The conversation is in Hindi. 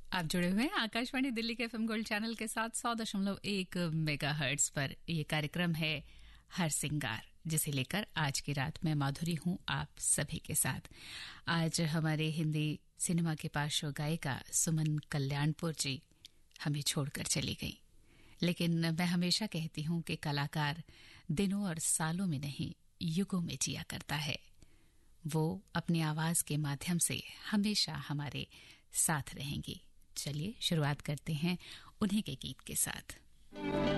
आप जुड़े हुए हैं आकाशवाणी दिल्ली के एफएम गोल्ड चैनल के साथ 100.1 मेगाहर्ट्ज पर। यह कार्यक्रम है हर सिंगार, जिसे लेकर आज की रात मैं माधुरी हूं आप सभी के साथ। आज हमारे हिंदी सिनेमा के पार्श्व गायिका सुमन कल्याणपुर जी हमें छोड़कर चली गई, लेकिन मैं हमेशा कहती हूं कि कलाकार दिनों और सालों में नहीं, युगों में जिया करता है। वो अपनी आवाज के माध्यम से हमेशा हमारे साथ रहेंगी। चलिए शुरुआत करते हैं उन्हीं के गीत के साथ।